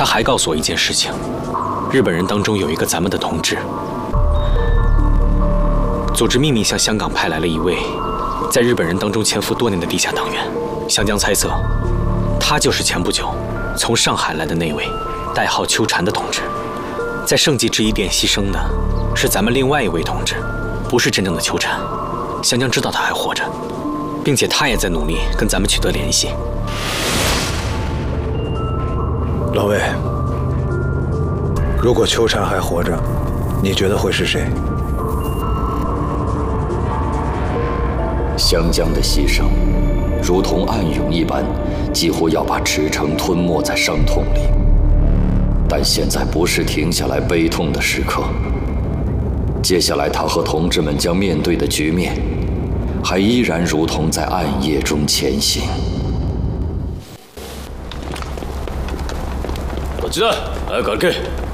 他还告诉我一件事情：日本人当中有一个咱们的同志，组织秘密向香港派来了一位在日本人当中潜伏多年的地下党员。湘江猜测，他就是前不久从上海来的那位代号秋蝉的同志。在圣迹制衣店牺牲的是咱们另外一位同志，不是真正的秋蝉。湘江知道他还活着，并且他也在努力跟咱们取得联系。 老魏，如果秋蝉还活着，你觉得会是谁？ 湘江的牺牲，如同暗涌一般，几乎要把赤城吞没在伤痛里。但现在不是停下来悲痛的时刻，接下来他和同志们将面对的局面，还依然如同在暗夜中前行。 こちら、早く歩け。